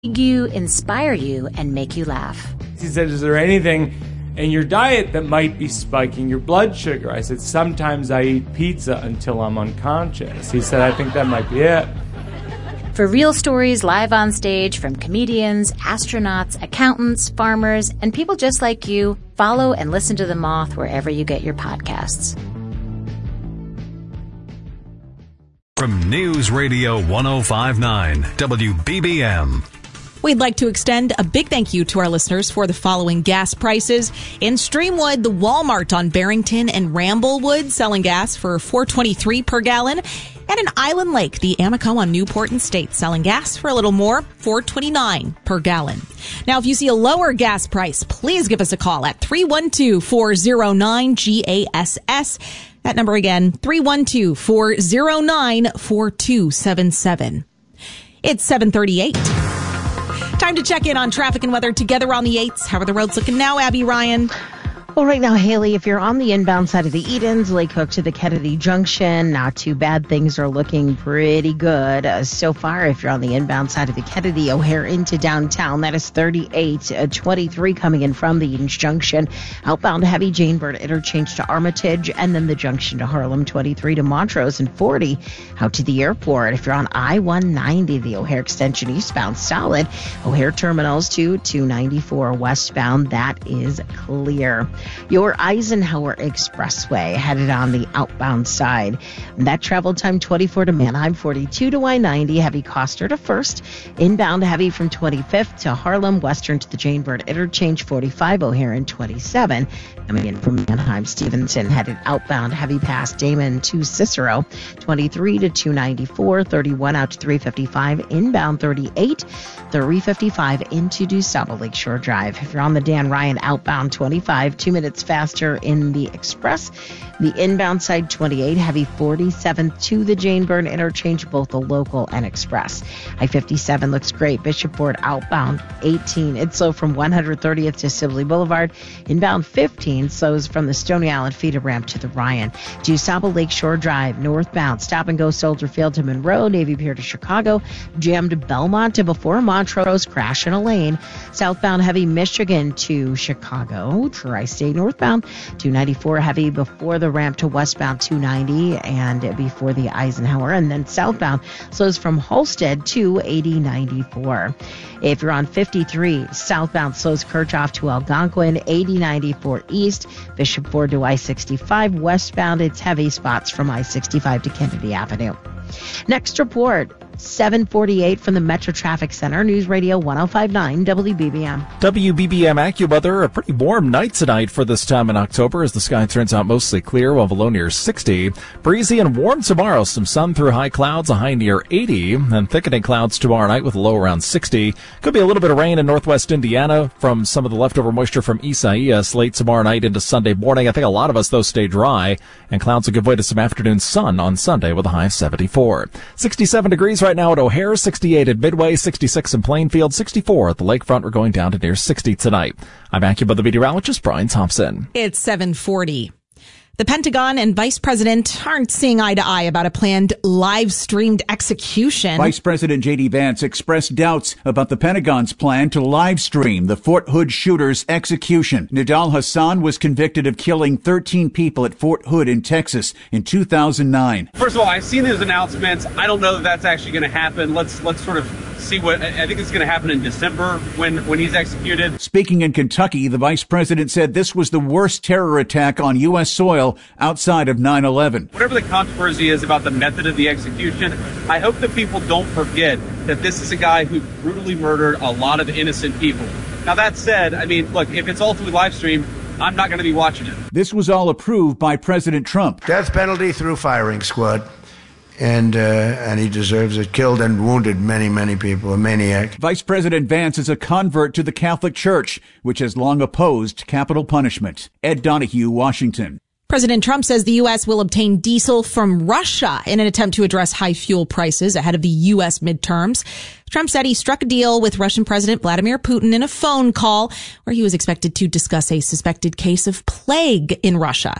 you, inspire you, and make you laugh. He said, is there anything in your diet that might be spiking your blood sugar? I said, sometimes I eat pizza until I'm unconscious. He said, I think that might be it. For real stories live on stage from comedians, astronauts, accountants, farmers, and people just like you, follow and listen to The Moth wherever you get your podcasts. From News Radio 105.9 WBBM. We'd like to extend a big thank you to our listeners for the following gas prices. In Streamwood, the Walmart on Barrington and Ramblewood selling gas for $4.23 per gallon. And in Island Lake, the Amoco on Newport and State selling gas for a little more, $4.29 per gallon. Now, if you see a lower gas price, please give us a call at 312-409-GASS. That number again, 312-409-4277. It's 7:38. Time to check in on traffic and weather together on the 8s. How are the roads looking now, Abby Ryan? Well, right now, Haley, if you're on the inbound side of the Edens, Lake Hook to the Kennedy Junction, not too bad. Things are looking pretty good so far. If you're on the inbound side of the Kennedy, O'Hare into downtown, that is 38, 23 coming in from the Edens Junction. Outbound heavy Jane Bird interchange to Armitage, and then the junction to Harlem, 23 to Montrose, and 40 out to the airport. If you're on I-190, the O'Hare extension eastbound, solid. O'Hare terminals to 294 westbound, that is clear. Your Eisenhower Expressway headed on the outbound side. That travel time 24 to Manheim, 42 to I-90, heavy Coster to First. Inbound heavy from 25th to Harlem, western to the Jane Bird interchange, 45 O'Hare and 27. Coming in from Manheim, Stevenson headed outbound heavy past Damon to Cicero, 23 to 294, 31 out to 355, inbound 38, 355 into DuSable Lakeshore Drive. If you're on the Dan Ryan outbound 25, 2 minutes faster in the Express. The inbound side 28, heavy 47 to the Jane Bird interchange, both the local and Express. I-57 looks great. Bishop Ford outbound 18. It's slow from 130th to Sibley Boulevard. Inbound 15 slows from the Stony Island feeder ramp to the Ryan. DuSable Lakeshore Drive northbound. Stop and go Soldier Field to Monroe. Navy Pier to Chicago. Jammed to Belmont to before Montrose. Crash in a lane. Southbound heavy Michigan to Chicago. Tri-State northbound 294 heavy before the ramp to westbound 290 and before the Eisenhower, and then southbound slows from Holstead to 8094. If you're on 53 southbound slows Kirchhoff to Algonquin, 8094 east, Bishop Ford to I-65 westbound. It's heavy spots from I-65 to Kennedy Avenue. Next report, 7:48 from the Metro Traffic Center, News Radio 105.9 WBBM. WBBM AccuWeather, a pretty warm night tonight for this time in October as the sky turns out mostly clear, while below near 60. Breezy and warm tomorrow, some sun through high clouds, a high near 80, and thickening clouds tomorrow night with a low around 60. Could be a little bit of rain in northwest Indiana from some of the leftover moisture from Isaias late tomorrow night into Sunday morning. I think a lot of us, though, stay dry, and clouds will give way to some afternoon sun on Sunday with a high of 74. 67 degrees right now at O'Hare, 68 at Midway, 66 in Plainfield, 64 at the lakefront. We're going down to near 60 tonight. I'm AccuWeather meteorologist Brian Thompson. It's 7:40. The Pentagon and Vice President aren't seeing eye to eye about a planned live-streamed execution. Vice President J.D. Vance expressed doubts about the Pentagon's plan to live-stream the Fort Hood shooter's execution. Nidal Hassan was convicted of killing 13 people at Fort Hood in Texas in 2009. First of all, I've seen those announcements. I don't know that that's actually going to happen. Let's sort of see what I think it's going to happen in December when he's executed. Speaking in Kentucky, the vice president said this was the worst terror attack on U.S. soil outside of 9/11. Whatever the controversy is about the method of the execution, I hope that people don't forget that this is a guy who brutally murdered a lot of innocent people. Now, that said, I mean, look, if it's all through live stream, I'm not going to be watching it. This was all approved by President Trump. Death penalty through firing squad. And he deserves it. Killed and wounded many, many people. A maniac. Vice President Vance is a convert to the Catholic Church, which has long opposed capital punishment. Ed Donahue, Washington. President Trump says the U.S. will obtain diesel from Russia in an attempt to address high fuel prices ahead of the U.S. midterms. Trump said he struck a deal with Russian President Vladimir Putin in a phone call where he was expected to discuss a suspected case of plague in Russia.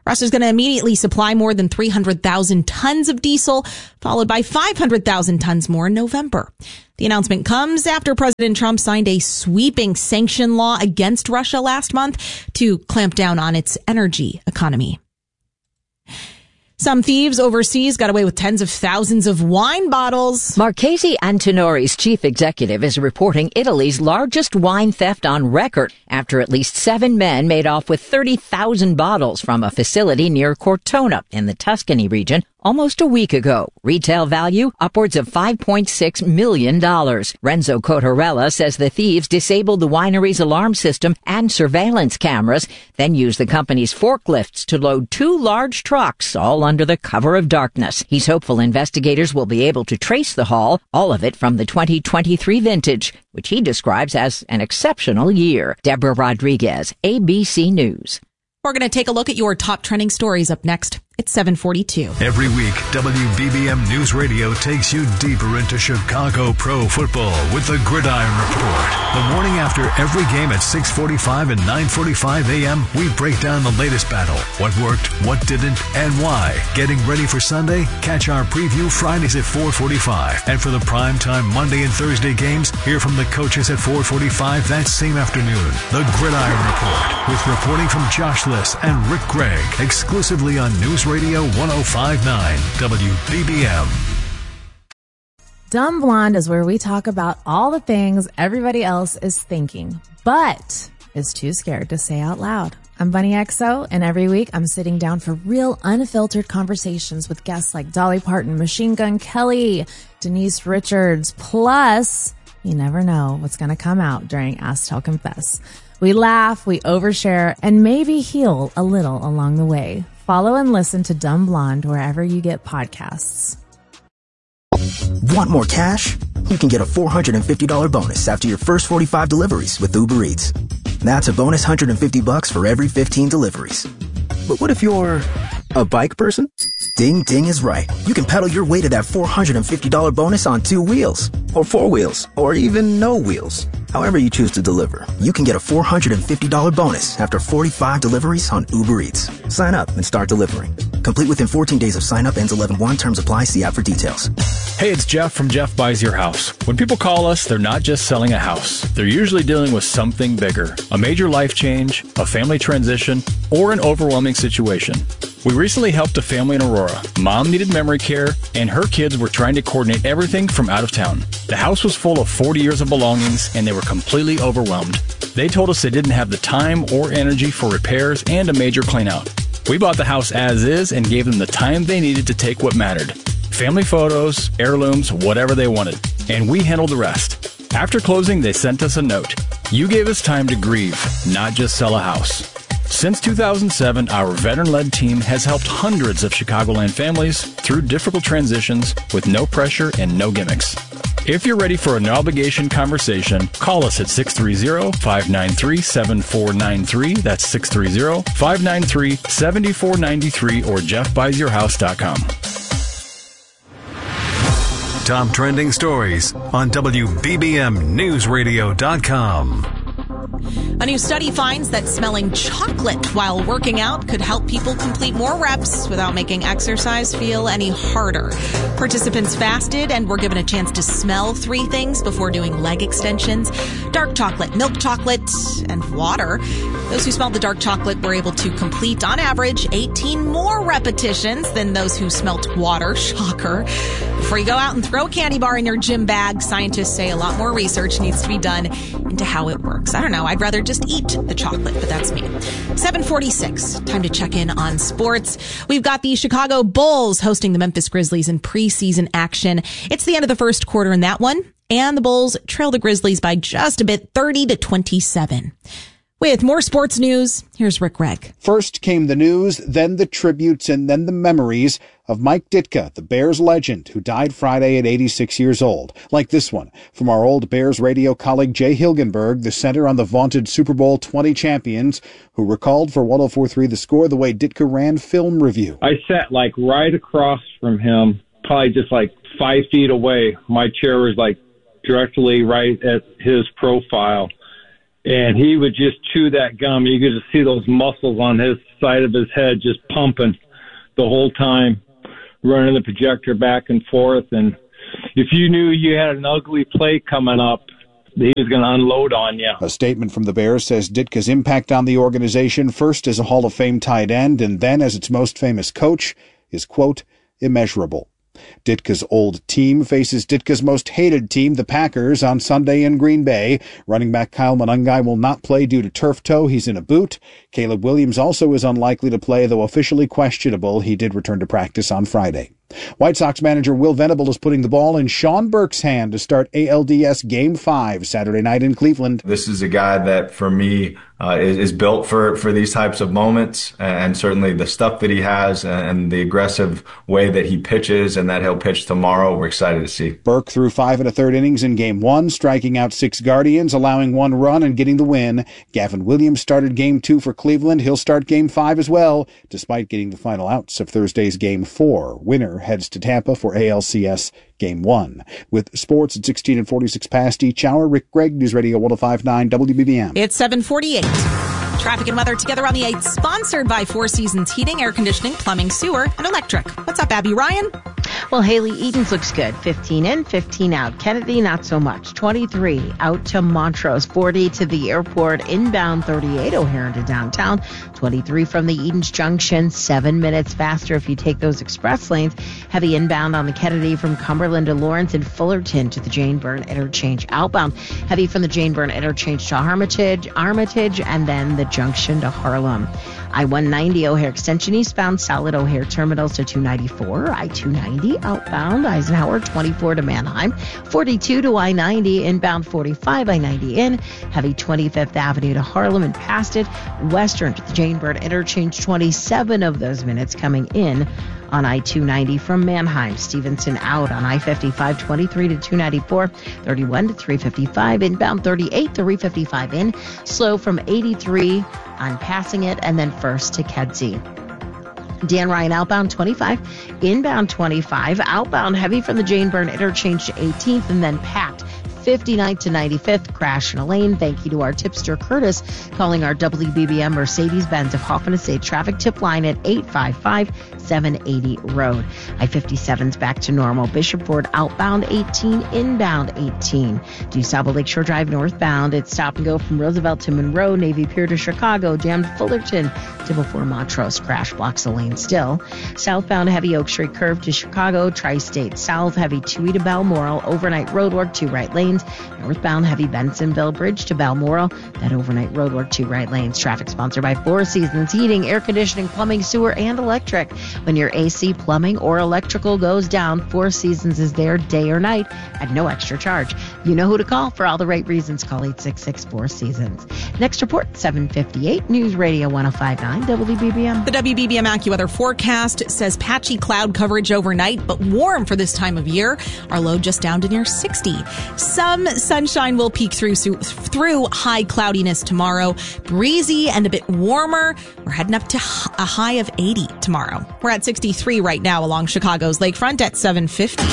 Russia's going to immediately supply more than 300,000 tons of diesel, followed by 500,000 tons more in November. The announcement comes after President Trump signed a sweeping sanction law against Russia last month to clamp down on its energy economy. Some thieves overseas got away with tens of thousands of wine bottles. Marchese Antinori's chief executive is reporting Italy's largest wine theft on record after at least 7 men made off with 30,000 bottles from a facility near Cortona in the Tuscany region almost a week ago. Retail value upwards of $5.6 million. Renzo Cotarella says the thieves disabled the winery's alarm system and surveillance cameras, then used the company's forklifts to load 2 large trucks, all under the cover of darkness. He's hopeful investigators will be able to trace the haul, all of it from the 2023 vintage, which he describes as an exceptional year. Deborah Rodriguez, ABC News. We're going to take a look at your top trending stories up next. It's 7:42. Every week, WBBM News Radio takes you deeper into Chicago pro football with the Gridiron Report. The morning after every game at 6:45 and 9:45 a.m., we break down the latest battle, what worked, what didn't, and why. Getting ready for Sunday? Catch our preview Fridays at 4:45. And for the primetime Monday and Thursday games, hear from the coaches at 4:45 that same afternoon. The Gridiron Report, with reporting from Josh Liss and Rick Gregg, exclusively on News Radio 105.9 WBBM. Dumb Blonde is where we talk about all the things everybody else is thinking, but is too scared to say out loud. I'm Bunny XO, and every week I'm sitting down for real unfiltered conversations with guests like Dolly Parton, Machine Gun Kelly, Denise Richards, plus you never know what's going to come out during Ask Tell Confess. We laugh, we overshare, and maybe heal a little along the way. Follow and listen to Dumb Blonde wherever you get podcasts. Want more cash? You can get a $450 bonus after your first 45 deliveries with Uber Eats. That's a bonus $150 for every 15 deliveries. But what if you're a bike person? Ding Ding is right. You can pedal your way to that $450 bonus on 2 wheels, or 4 wheels, or even no wheels. However you choose to deliver, you can get a $450 bonus after 45 deliveries on Uber Eats. Sign up and start delivering. Complete within 14 days of sign up. Ends 11/1. Terms apply. See app for details. Hey, it's Jeff from Jeff Buys Your House. When people call us, they're not just selling a house. They're usually dealing with something bigger. A major life change, a family transition, or an overwhelming situation. We recently helped a family in Aurora. Mom needed memory care, and her kids were trying to coordinate everything from out of town. The house was full of 40 years of belongings, and they were completely overwhelmed. They told us they didn't have the time or energy for repairs and a major clean-out. We bought the house as is and gave them the time they needed to take what mattered. Family photos, heirlooms, whatever they wanted. And we handled the rest. After closing, they sent us a note. You gave us time to grieve, not just sell a house. Since 2007, our veteran-led team has helped hundreds of Chicagoland families through difficult transitions with no pressure and no gimmicks. If you're ready for a no-obligation conversation, call us at 630-593-7493. That's 630-593-7493 or jeffbuysyourhouse.com. Top trending stories on WBBMNewsRadio.com. A new study finds that smelling chocolate while working out could help people complete more reps without making exercise feel any harder. Participants fasted and were given a chance to smell 3 things before doing leg extensions: dark chocolate, milk chocolate, and water. Those who smelled the dark chocolate were able to complete, on average, 18 more repetitions than those who smelt water. Shocker. Before you go out and throw a candy bar in your gym bag, scientists say a lot more research needs to be done into how it works. I don't know. I'd rather just eat the chocolate, but that's me. 7:46. Time to check in on sports. We've got the Chicago Bulls hosting the Memphis Grizzlies in preseason action. It's the end of the first quarter in that one, and the Bulls trail the Grizzlies by just a bit, 30-27. With more sports news, here's Rick Gregg. First came the news, then the tributes, and then the memories of Mike Ditka, the Bears legend, who died Friday at 86 years old. Like this one from our old Bears radio colleague Jay Hilgenberg, the center on the vaunted Super Bowl 20 champions, who recalled for 104.3 The Score the way Ditka ran film review. I sat like right across from him, probably just like 5 feet away. My chair was like directly right at his profile. and he would just chew that gum. You could just see those muscles on his side of his head just pumping the whole time, running the projector back and forth. And if you knew you had an ugly play coming up, he was going to unload on you. A statement from the Bears says Ditka's impact on the organization, first as a Hall of Fame tight end and then as its most famous coach, is, quote, immeasurable. Ditka's old team faces Ditka's most hated team, the Packers, on Sunday in Green Bay. Running back Kyle Monangai will not play due to turf toe. He's in a boot. Caleb Williams also is unlikely to play, though officially questionable. He did return to practice on Friday. White Sox manager Will Venable is putting the ball in Sean Burke's hand to start ALDS Game 5 Saturday night in Cleveland. This is a guy that, for me, is built for these types of moments, and certainly the stuff that he has and the aggressive way that he pitches and that he'll pitch tomorrow, we're excited to see. Burke threw 5 1/3 innings in Game 1, striking out 6 Guardians, allowing 1 run and getting the win. Gavin Williams started Game 2 for Cleveland. He'll start Game 5 as well, despite getting the final outs of Thursday's Game 4. Winner heads to Tampa for ALCS Game 1. With sports at 16 and 46 past each hour, Rick Gregg, News Radio 105.9 WBBM. It's 7:48. Traffic and weather together on the 8th, sponsored by Four Seasons Heating, Air Conditioning, Plumbing, Sewer, and Electric. What's up, Abby Ryan? Well, Haley, Edens looks good. 15 in, 15 out. Kennedy, not so much. 23 out to Montrose. 40 to the airport. Inbound 38 O'Hare into downtown. 23 from the Edens Junction. 7 minutes faster if you take those express lanes. Heavy inbound on the Kennedy from Cumberland to Lawrence and Fullerton to the Jane Byrne Interchange. Outbound heavy from the Jane Byrne Interchange to Armitage, and then the Junction to Harlem. I-190 O'Hare Extension eastbound, solid O'Hare terminals to 294. I-290 outbound, Eisenhower 24 to Manheim. 42 to I-90 inbound, 45 I-90 in. Heavy 25th Avenue to Harlem and past it. Western to the Jane Byrne Interchange, 27 of those minutes coming in on I-290 from Manheim. Stevenson out on I-55, 23 to 294, 31 to 355, inbound 38 to 355 in, slow from 83 on passing it, and then first to Kedzie. Dan Ryan outbound 25, inbound 25, outbound heavy from the Jane Byrne Interchange to 18th, and then packed 59th to 95th, crash in a lane. Thank you to our tipster Curtis calling our WBBM Mercedes-Benz of Hoffman Estate traffic tip line at 855-780 Road. I-57's back to normal. Bishop Ford outbound 18, inbound 18. DuSable Lakeshore Drive northbound. It's stop and go from Roosevelt to Monroe, Navy Pier to Chicago, jammed Fullerton to before Montrose. Crash blocks the lane still. Southbound heavy Oak Street curve to Chicago, Tri-State South, heavy 2E to Balmoral, overnight roadwork, 2 right lanes. Northbound heavy Bensonville Bridge to Balmoral. That overnight roadwork, 2 right lanes. Traffic sponsored by Four Seasons Heating, Air Conditioning, Plumbing, Sewer, and Electric. When your AC, plumbing, or electrical goes down, Four Seasons is there day or night at no extra charge. You know who to call for all the right reasons. Call 866-4Seasons. Next report, 7:58, News Radio 105.9 WBBM. The WBBM AccuWeather forecast says patchy cloud coverage overnight, but warm for this time of year. Our low just down to near 60. Some sunshine will peek through high cloudiness tomorrow. Breezy and a bit warmer. We're heading up to a high of 80 tomorrow. We're at 63 right now along Chicago's lakefront at 750.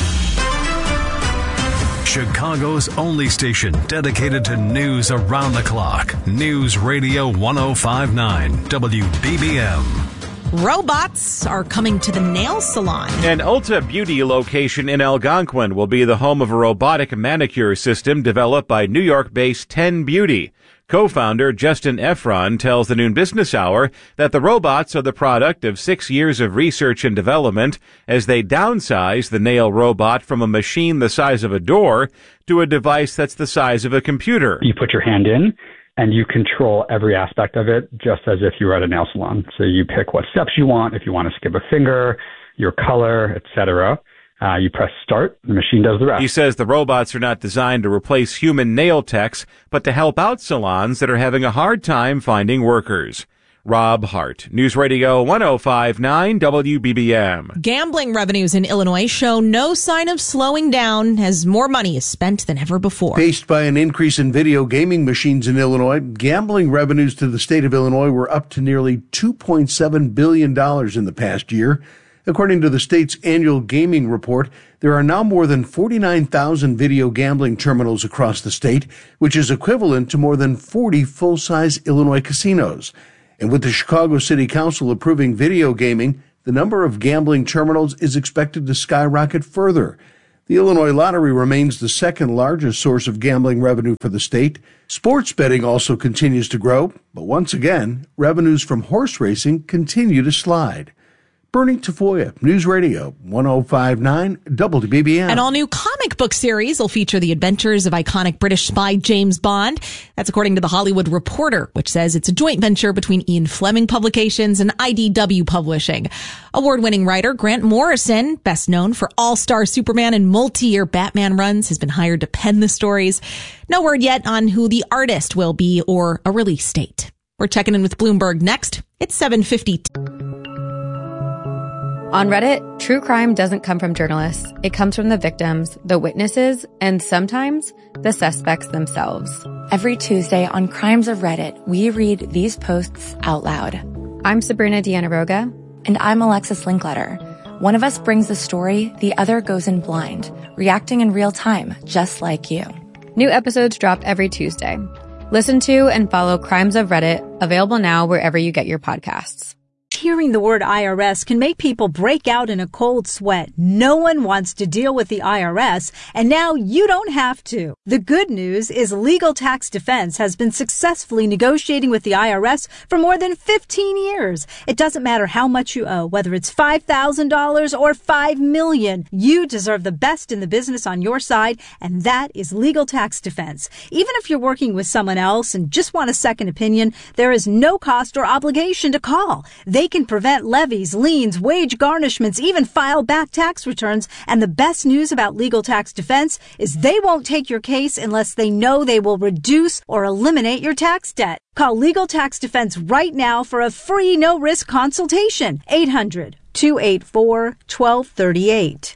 Chicago's only station dedicated to news around the clock. News Radio 105.9 WBBM. Robots are coming to the nail salon. An Ulta Beauty location in Algonquin will be the home of a robotic manicure system developed by New York-based 10 Beauty. Co-founder Justin Efron tells the Noon Business Hour that the robots are the product of 6 years of research and development as they downsize the nail robot from a machine the size of a door to a device that's the size of a computer. You put your hand in and you control every aspect of it just as if you were at a nail salon. So you pick what steps you want, if you want to skip a finger, your color, etc. You press start, the machine does the rest. He says the robots are not designed to replace human nail techs, but to help out salons that are having a hard time finding workers. Rob Hart, News Radio 105.9 WBBM. Gambling revenues in Illinois show no sign of slowing down as more money is spent than ever before. Paced by an increase in video gaming machines in Illinois, gambling revenues to the state of Illinois were up to nearly $2.7 billion in the past year. According to the state's annual gaming report, there are now more than 49,000 video gambling terminals across the state, which is equivalent to more than 40 full-size Illinois casinos. And with the Chicago City Council approving video gaming, the number of gambling terminals is expected to skyrocket further. The Illinois Lottery remains the second largest source of gambling revenue for the state. Sports betting also continues to grow, but once again, revenues from horse racing continue to slide. Bernie Tafoya, News Radio 105.9 WBBM. An all-new comic book series will feature the adventures of iconic British spy James Bond. That's according to The Hollywood Reporter, which says it's a joint venture between Ian Fleming Publications and IDW Publishing. Award-winning writer Grant Morrison, best known for All-Star Superman and multi-year Batman runs, has been hired to pen the stories. No word yet on who the artist will be or a release date. We're checking in with Bloomberg next. It's 7:50. On Reddit, true crime doesn't come from journalists. It comes from the victims, the witnesses, and sometimes the suspects themselves. Every Tuesday on Crimes of Reddit, we read these posts out loud. I'm Sabrina Dianaroga. And I'm Alexis Linkletter. One of us brings the story, the other goes in blind, reacting in real time, just like you. New episodes drop every Tuesday. Listen to and follow Crimes of Reddit, available now wherever you get your podcasts. Hearing the word IRS can make people break out in a cold sweat. No one wants to deal with the IRS, and now you don't have to. The good news is Legal Tax Defense has been successfully negotiating with the IRS for more than 15 years. It doesn't matter how much you owe, whether it's $5,000 or $5 million. You deserve the best in the business on your side, and that is Legal Tax Defense. Even if you're working with someone else and just want a second opinion, there is no cost or obligation to call. They can prevent levies, liens, wage garnishments, even file back tax returns. And the best news about Legal Tax Defense is they won't take your case unless they know they will reduce or eliminate your tax debt. Call Legal Tax Defense right now for a free no-risk consultation. 800-284-1238.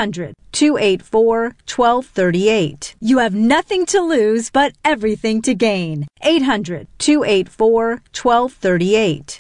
800-284-1238. You have nothing to lose but everything to gain. 800-284-1238.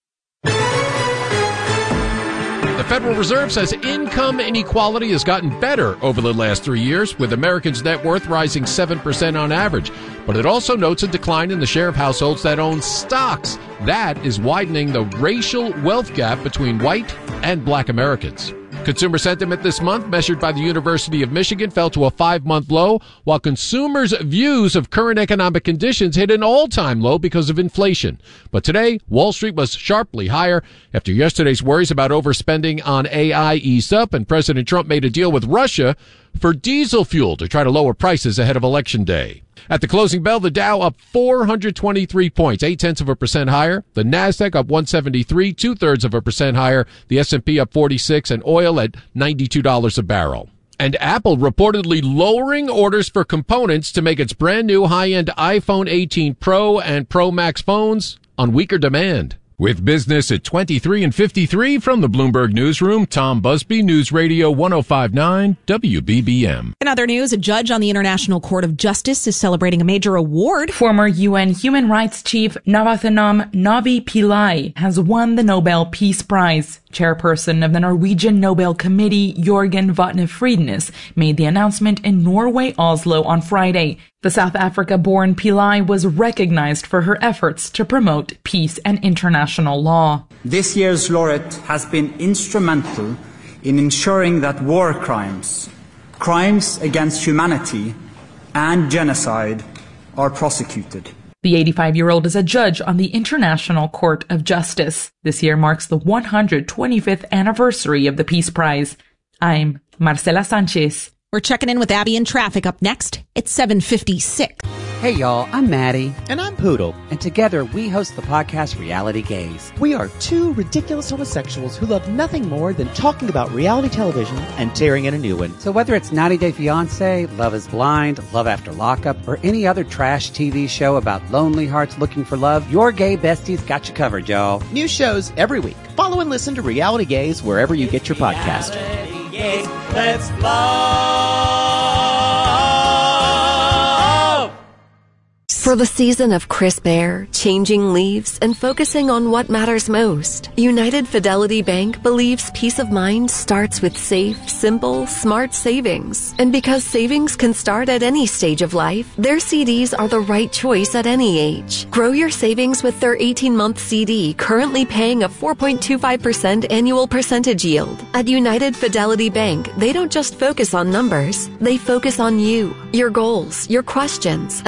The Federal Reserve says income inequality has gotten better over the last 3 years, with Americans' net worth rising 7% on average. But it also notes a decline in the share of households that own stocks. That is widening the racial wealth gap between white and black Americans. Consumer sentiment this month, measured by the University of Michigan, fell to a 5-month low, while consumers' views of current economic conditions hit an all-time low because of inflation. But today, Wall Street was sharply higher after yesterday's worries about overspending on AI eased up, and President Trump made a deal with Russia for diesel fuel to try to lower prices ahead of Election Day. At the closing bell, the Dow up 423 points, 0.8% higher. The Nasdaq up 173, 0.2% higher. The S&P up 46, and oil at $92 a barrel. And Apple reportedly lowering orders for components to make its brand new high-end iPhone 18 Pro and Pro Max phones on weaker demand. With business at 23 and 53 from the Bloomberg Newsroom, Tom Busby, News Radio 105.9 WBBM. In other news, a judge on the International Court of Justice is celebrating a major award. Former UN Human Rights Chief Navarathnam Navi Pillai has won the Nobel Peace Prize. Chairperson of the Norwegian Nobel Committee, Jørgen Vatne Friednes, made the announcement in Norway, Oslo, on Friday. The South Africa-born Pillai was recognized for her efforts to promote peace and international law. This year's laureate has been instrumental in ensuring that war crimes, crimes against humanity, and genocide are prosecuted. The 85-year-old is a judge on the International Court of Justice. This year marks the 125th anniversary of the Peace Prize. I'm Marcela Sanchez. We're checking in with Abby in traffic up next. It's 7:56. Hey y'all, I'm Maddie. And I'm Poodle. And together we host the podcast Reality Gaze. We are two ridiculous homosexuals who love nothing more than talking about reality television and tearing in a new one. So whether it's 90 Day Fiancé, Love is Blind, Love After Lockup, or any other trash TV show about lonely hearts looking for love, your gay besties got you covered, y'all. New shows every week. Follow and listen to Reality Gaze wherever you get your podcast. Gaze, let's love. For the season of crisp air, changing leaves, and focusing on what matters most, United Fidelity Bank believes peace of mind starts with safe, simple, smart savings. And because savings can start at any stage of life, their CDs are the right choice at any age. Grow your savings with their 18-month CD, currently paying a 4.25% annual percentage yield. At United Fidelity Bank, they don't just focus on numbers, they focus on you, your goals, your questions,